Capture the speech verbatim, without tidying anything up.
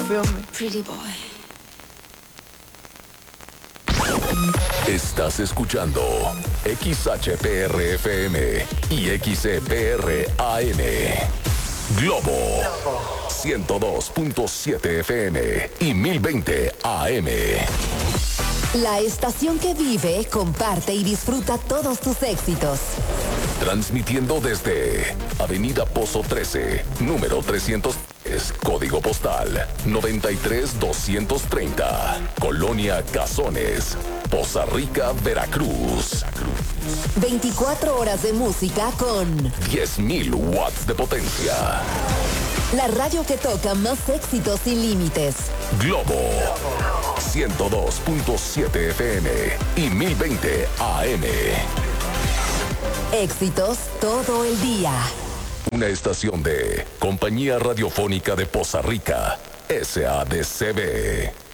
feel me? Pretty boy. Estás escuchando X H P R F M y X E P R A M. Globo ciento dos punto siete F M y mil veinte A M. La estación que vive, comparte y disfruta todos tus éxitos. Transmitiendo desde Avenida Pozo trece, número trescientos tres, código postal noventa y tres doscientos treinta, Colonia Cazones, Poza Rica, Veracruz. veinticuatro horas de música con diez mil watts de potencia. la radio que toca más éxitos sin límites. Globo ciento dos punto siete F M y mil veinte A M. Éxitos todo el día. Una estación de Compañía Radiofónica de Poza Rica, S A D C B.